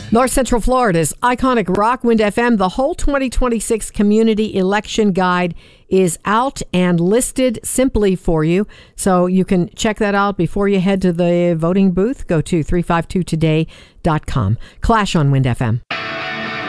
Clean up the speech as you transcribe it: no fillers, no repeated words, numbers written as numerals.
North Central Florida's iconic rock, Wind FM. The whole 2026 community election guide is out and listed simply for you. So you can check that out before you head to the voting booth. Go to 352today.com. Clash on Wind FM.